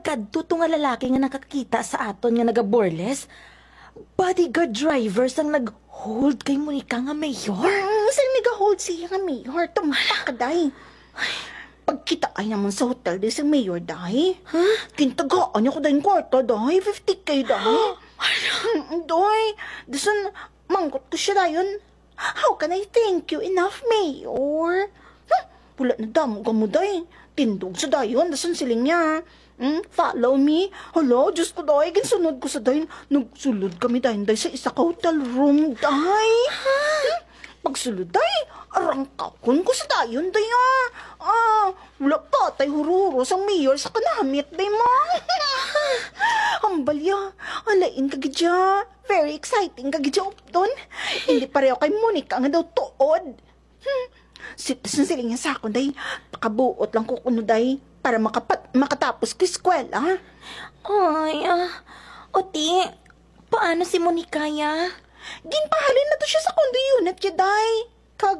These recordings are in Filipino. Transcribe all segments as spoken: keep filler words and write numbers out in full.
kadto to nga lalaki nga nakakita sa aton nga naga-borles? Bodyguard drivers ang nag-hold kay Monica nga mayor? Hmm, saan nag-hold siya nga mayor? Tumpak ka, day. Pagkita ay naman sa hotel di sa mayor, day. Huh? Kintagaan niya ko dahin kwarta, day. fifty K, day. Hmm, day. Dasan, mangkot ko siya, dayon. How can I thank you enough, mayor? Hmm, wala na damo ka mo, day. Tindog sa dayon, dasan siling niya. Hmm, follow me. Hala, Diyos ko, day. Ginsunod ko sa dayon. Nagsulod kami dahin, day, sa isa ka hotel room, day. Hmm, pagsulod, day. Arangkakon ko sa dayon, day, ah. Ah, wala pa, tay hururo sa mayor sa kanamit, day, ma. Hambalya, alain ka gidya. Very exciting ka gidya, upton. Hindi pareho kay Monica nga daw tuod. Hmm. Sitasin sila niya sa akon, day. Pakabuot lang ko kuno, day, para makapat, makatapos ko eskwela. Ay, ah. Oti, paano si Monica ya? Ginpahalin na to siya sa condo unit niya, day. Kag...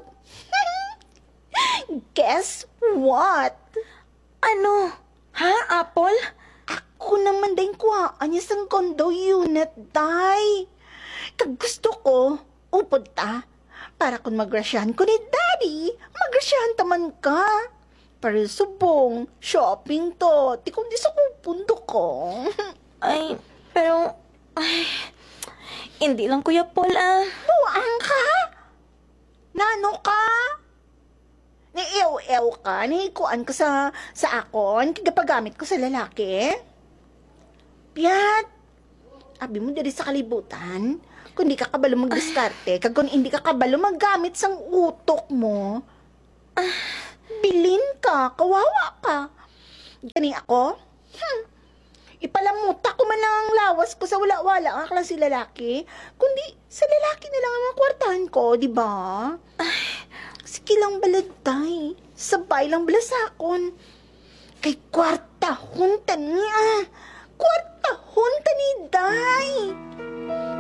Guess what? Ano? Ha, Apple? Ako naman din kuhaan niya sa condo unit, day. Kag gusto ko, upod ta, para kung magrasyahan ko ni daddy, magrasyahan taman ka. Para subong, shopping to, ti kung di sa pupundo ko. Ay, pero... Ay, hindi lang, Kuya Paul, ah. Buang ka? Nano ka? Ni-ew-ew ka? Ni-kuan ka sa, sa akon? Kagapagamit ko sa lalaki? Piyat! Abi mo diri sa kalibutan, kung di ka kabalo magdiskarte, kag kung hindi ka kabalo maggamit sang utok mo, ah, bilin ka, kawawa ka. Gani ako? Hmm. Ipalamuta ko man lang ang lawas ko sa wala-wala ang aklang si lalaki, kundi sa lalaki na lang ang mga kwartahan ko, di ba? Ay, sige lang baladtay, sabay lang balasakon. Kay kwarta, hunta niya. Kwarta, hunta ni day.